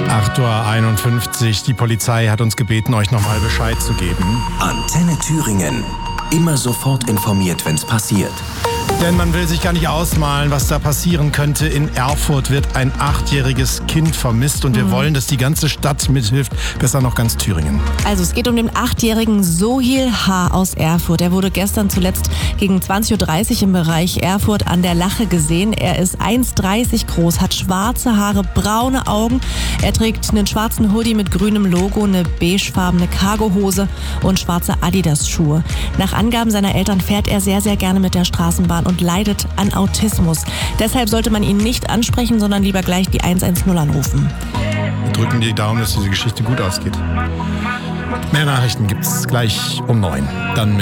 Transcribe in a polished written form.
8:51 Uhr. Die Polizei hat uns gebeten, euch nochmal Bescheid zu geben. Antenne Thüringen. Immer sofort informiert, wenn's passiert. Denn man will sich gar nicht ausmalen, was da passieren könnte. In Erfurt wird ein 8-jähriges Kind vermisst und wir wollen, dass die ganze Stadt mithilft. Besser noch ganz Thüringen. Also es geht um den 8-jährigen Sohil H. aus Erfurt. Er wurde gestern zuletzt gegen 20:30 Uhr im Bereich Erfurt an der Lache gesehen. Er ist 1,30 groß, hat schwarze Haare, braune Augen. Er trägt einen schwarzen Hoodie mit grünem Logo, eine beigefarbene Cargohose und schwarze Adidas-Schuhe. Nach Angaben seiner Eltern fährt er sehr, sehr gerne mit der Straßenbahn und leidet an Autismus. Deshalb sollte man ihn nicht ansprechen, sondern lieber gleich die 110 anrufen. Wir drücken die Daumen, dass diese Geschichte gut ausgeht. Mehr Nachrichten gibt's gleich um 9. Dann